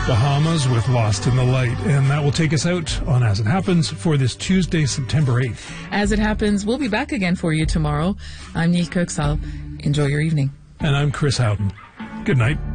Bahamas with Lost in the Light. And that will take us out on As It Happens for this Tuesday, September 8th. As It Happens, we'll be back again for you tomorrow. I'm Neil Kirksall. Enjoy your evening. And I'm Chris Houghton. Good night.